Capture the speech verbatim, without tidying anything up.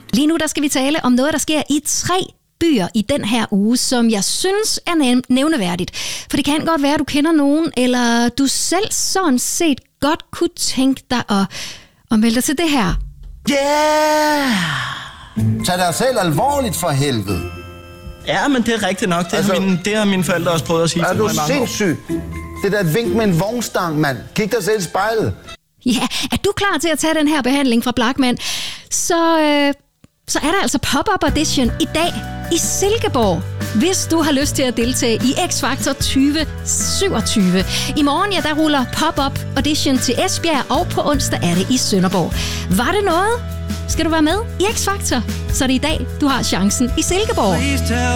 Lige nu der skal vi tale om noget, der sker i tre byer i den her uge, som jeg synes er nævneværdigt. For det kan godt være, at du kender nogen, eller du selv sådan set godt kunne tænke dig at, at melde dig til det her. Yeah! Tag dig selv alvorligt for helvede. Ja, men det er rigtigt nok. Det, altså, har, mine, det har mine forældre også prøvet at sige er til mig i mange år. Er du sindssyg? Det er da et vink med en vognstang, mand. Kig dig selv i spejlet. Ja, er du klar til at tage den her behandling fra Blachman? Så, øh, så er der altså pop-up audition i dag i Silkeborg, hvis du har lyst til at deltage i X Factor tyve syvogtyve. I morgen, ja, der ruller pop-up audition til Esbjerg, og på onsdag er det i Sønderborg. Var det noget? Skal du være med i X Factor? Så er det i dag, du har chancen i Silkeborg.